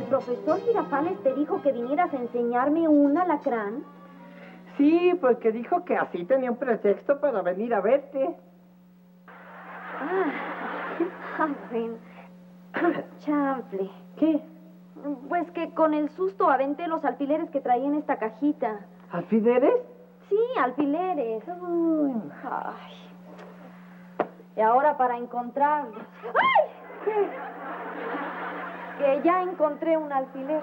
profesor Girafales te dijo que vinieras a enseñarme un alacrán? Sí, porque dijo que así tenía un pretexto para venir a verte. Bueno. Chanfle. ¿Qué? Pues que con el susto aventé los alfileres que traía en esta cajita. ¿Alfileres? Sí, alfileres. Uy, Ay. Y ahora para encontrarlos. ¡Ay! ¿qué? Que ya encontré un alfiler.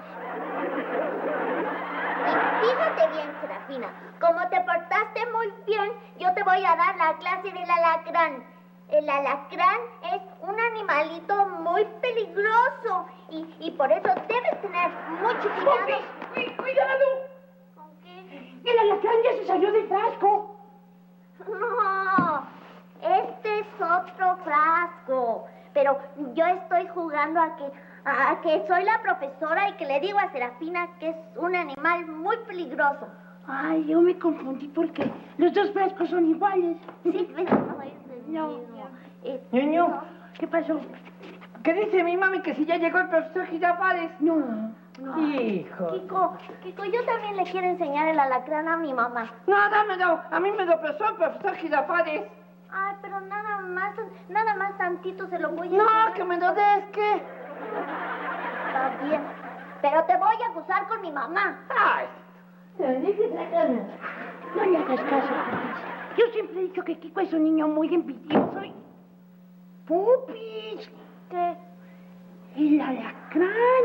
Fíjate bien, Serafina. Como te portaste muy bien, yo te voy a dar la clase del alacrán. El alacrán es un animalito muy peligroso y por eso debes tener mucho cuidado. ¡Cuidado! ¿Con qué? ¡El alacrán ya se salió del frasco! No, este es otro frasco. Pero yo estoy jugando a que soy la profesora y que le digo a Serafina que es un animal muy peligroso. Ay, yo me confundí porque los dos frascos son iguales. Sí, pero no es el No. mismo. Ñoño, ¿Qué pasó? ¿qué dice mi mami que si ya llegó el profesor Girafales? No. Hijo. Kiko, yo también le quiero enseñar el alacrán a mi mamá. No, dámelo. A mí me lo prestó el profesor Girafales. Ay, pero nada más tantito se lo voy a No, enseñar. que me lo des, ¿qué? Está bien, pero te voy a acusar con mi mamá. Ay, No le hagas caso. Yo siempre he dicho que Kiko es un niño muy envidioso y... ¡Pupis! ¿Qué? ¡El alacrán!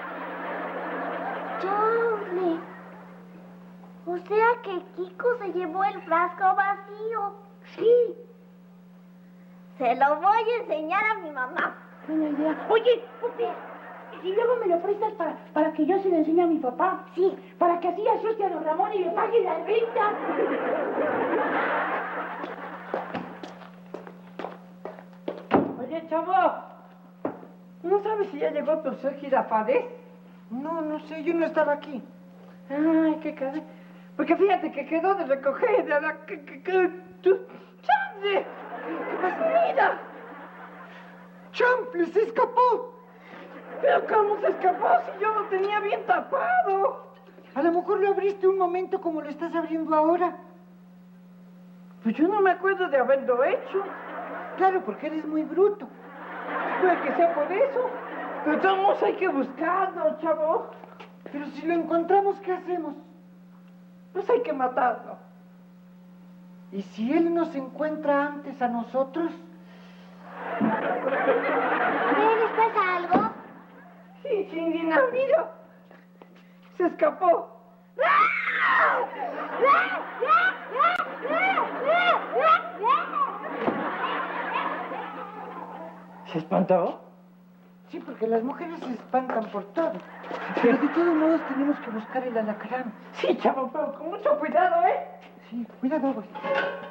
Chole. O sea que Kiko se llevó el frasco vacío. Sí, Se lo voy a enseñar a mi mamá. buena idea. Oye, Pupis, ¿y luego me lo prestas para que yo se lo enseñe a mi papá? Sí. Para que así asuste a don Ramón y le pague la renta. oye, chavo. ¿No sabes si ya llegó el profesor Girafales? No sé, yo no estaba aquí. Ay, qué caray. Porque fíjate que quedó de recoger de la... ¡Chance! ¿Qué pasa? ¡Mira! ¡Chample, se escapó! ¿Pero cómo se escapó si yo lo tenía bien tapado? A lo mejor lo abriste un momento como lo estás abriendo ahora. Pues yo no me acuerdo de haberlo hecho. Claro, porque eres muy bruto. Puede que sea por eso. Pero de todos modos hay que buscarlo, chavo. Pero si lo encontramos, ¿qué hacemos? Pues hay que matarlo. ¿Y si él nos encuentra antes a nosotros? ¿Qué? ¿Les pasa algo? Sí, Chindina, mira. Se escapó. ¿Se espantó? Sí, porque las mujeres se espantan por todo. Pero de todos modos tenemos que buscar el alacrán. Sí, chavo, pero con mucho cuidado, ¿eh? Sí, cuidado, güey.